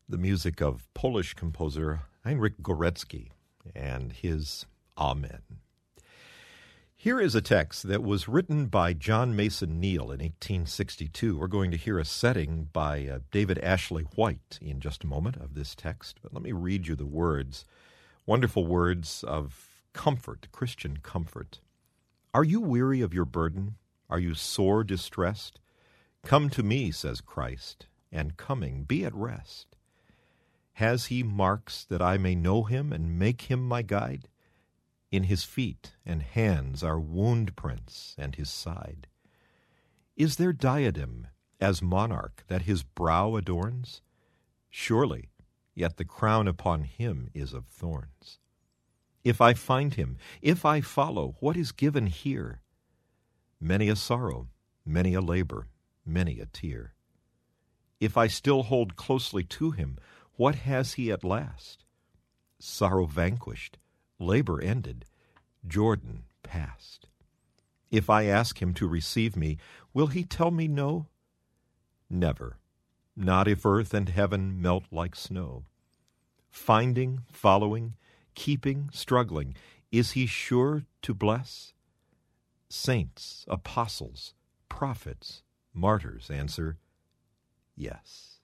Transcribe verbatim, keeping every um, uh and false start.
the music of Polish composer Heinrich Górecki and his Amen. Here is a text that was written by John Mason Neal in eighteen sixty-two. We're going to hear a setting by uh, David Ashley White in just a moment of this text, but let me read you the words, wonderful words of comfort, Christian comfort. Are you weary of your burden? Are you sore distressed? Come to me, says Christ, and coming, be at rest. Has he marks that I may know him and make him my guide? In his feet and hands are wound prints and his side. Is there diadem as monarch that his brow adorns? Surely, yet the crown upon him is of thorns. If I find him, if I follow, what is given here? Many a sorrow, many a labor, many a tear. If I still hold closely to him, what has he at last? Sorrow vanquished, labor ended, Jordan passed. If I ask him to receive me, will he tell me no? Never, not if earth and heaven melt like snow. Finding, following, keeping, struggling, is he sure to bless? Saints, apostles, prophets, martyrs answer, yes.